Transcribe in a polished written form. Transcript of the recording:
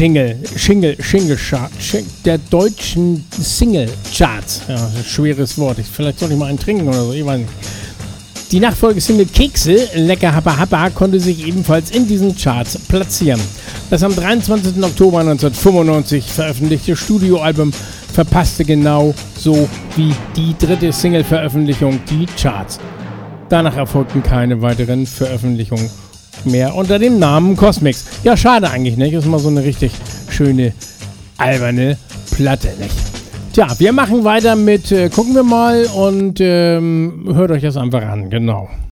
der deutschen Single-Charts. Ja, schweres Wort. Vielleicht soll ich mal einen trinken oder so, ich weiß nicht. Die Nachfolgesingle Kekse, Lecker Happa Happa, konnte sich ebenfalls in diesen Charts platzieren. Das am 23. Oktober 1995 veröffentlichte Studioalbum verpasste genau so wie die dritte Single-Veröffentlichung die Charts. Danach erfolgten keine weiteren Veröffentlichungen mehr unter dem Namen Cosmix. Ja, schade eigentlich, nicht? Das ist mal so eine richtig schöne, alberne Platte, nicht? Tja, wir machen weiter mit Gucken wir mal und hört euch das einfach an, genau.